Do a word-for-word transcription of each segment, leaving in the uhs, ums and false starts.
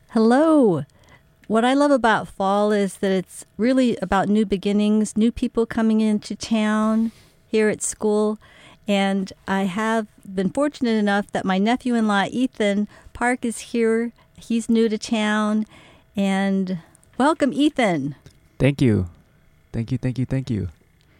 Hello. What I love about fall is that it's really about new beginnings, new people coming into town here at school. And I have been fortunate enough that my nephew-in-law, Ethan Park, is here. He's new to town. And welcome, Ethan. Thank you. Thank you, thank you, thank you.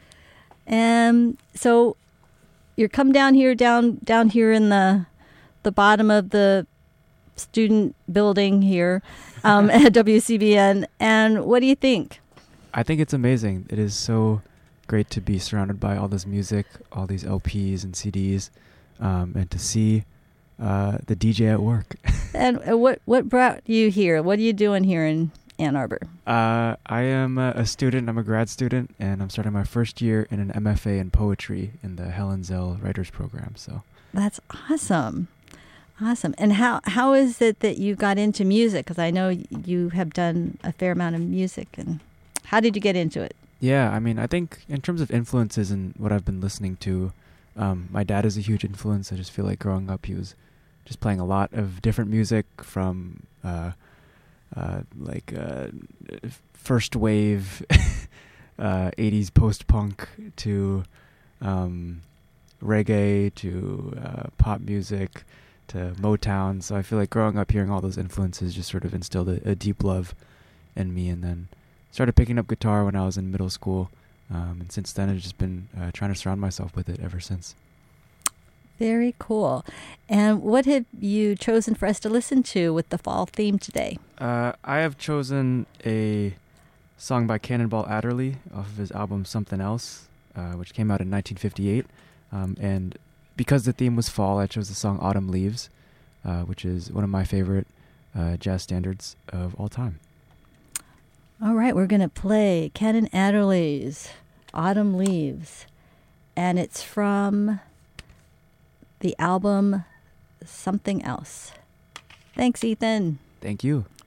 And so you're come down here, down down here in the the bottom of the student building here um, at W C B N. And what do you think? I think it's amazing. It is so great to be surrounded by all this music, all these L Ps and C Ds, um, and to see uh, the D J at work. And uh, what what brought you here? What are you doing here in Ann Arbor? Uh, I am a, a student. I'm a grad student, and I'm starting my first year in an M F A in poetry in the Helen Zell Writers Program. So that's awesome. Awesome. And how, how is it that you got into music? Because I know you have done a fair amount of music. And how did you get into it? Yeah, I mean, I think in terms of influences and what I've been listening to, um, my dad is a huge influence. I just feel like growing up, he was just playing a lot of different music from uh, uh, like uh, first wave uh, eighties post-punk to um, reggae to uh, pop music to Motown. So I feel like growing up hearing all those influences just sort of instilled a, a deep love in me, and then started picking up guitar when I was in middle school. Um, and since then I've just been uh, trying to surround myself with it ever since. Very cool. And what have you chosen for us to listen to with the fall theme today? Uh, I have chosen a song by Cannonball Adderley off of his album Something Else, uh, which came out in nineteen fifty-eight. Um, and because the theme was fall, I chose the song Autumn Leaves, uh, which is one of my favorite uh, jazz standards of all time. All right, we're going to play Cannon Adderley's Autumn Leaves, and it's from the album Something Else. Thanks, Ethan. Thank you.